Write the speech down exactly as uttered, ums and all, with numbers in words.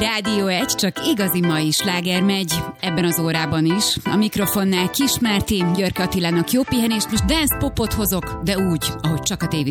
Rádió egy, csak igazi mai sláger megy, ebben az órában is. A mikrofonnál Kis Márti, Györke Attilának jó pihenést, most dance popot hozok, de úgy, ahogy csak a tévé